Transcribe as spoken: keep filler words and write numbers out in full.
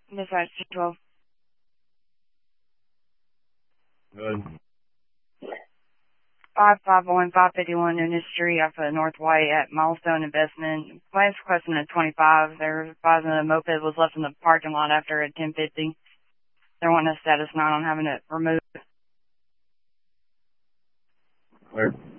Dispatch two twelve. Good. five five one, five fifty-one Nunez Street off of North White at Milestone Investment. Last question at twenty-five. They're advising a moped was left in the parking lot after at ten fifty. They're wanting a status nine on having it removed. Where?